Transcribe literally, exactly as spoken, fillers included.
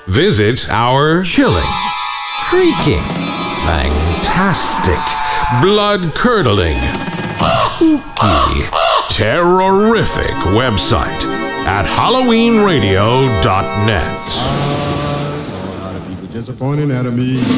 Visit our chilling, creaking, fantastic, blood-curdling, spooky, terrorific website at halloween radio dot net. Disappointing enemy.